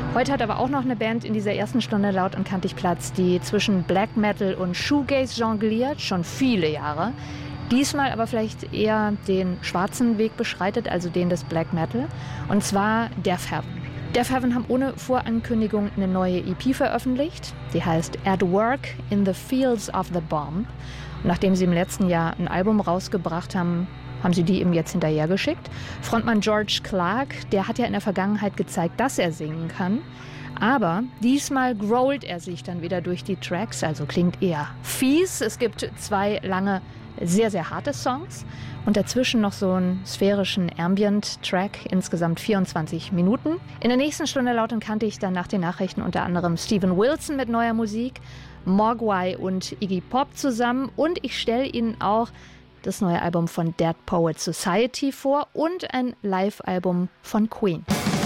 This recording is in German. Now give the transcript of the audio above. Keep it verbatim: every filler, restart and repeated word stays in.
Heute hat aber auch noch eine Band in dieser ersten Stunde laut und kantig Platz, die zwischen Black Metal und Shoegaze jongliert, schon viele Jahre. Diesmal aber vielleicht eher den schwarzen Weg beschreitet, also den des Black Metal, und zwar Death Heaven. Death Heaven haben ohne Vorankündigung eine neue E P veröffentlicht, die heißt At Work in the Fields of the Bomb. Und nachdem sie im letzten Jahr ein Album rausgebracht haben, haben sie die ihm jetzt hinterhergeschickt. Frontmann George Clark, der hat ja in der Vergangenheit gezeigt, dass er singen kann. Aber diesmal growlt er sich dann wieder durch die Tracks, also klingt eher fies. Es gibt zwei lange, sehr, sehr harte Songs und dazwischen noch so einen sphärischen Ambient-Track, insgesamt vierundzwanzig Minuten. In der nächsten Stunde laut und kantig dann nach den Nachrichten unter anderem Steven Wilson mit neuer Musik, Mogwai und Iggy Pop zusammen und ich stelle Ihnen auch das neue Album von Dead Poets Society vor und ein Live-Album von Queen.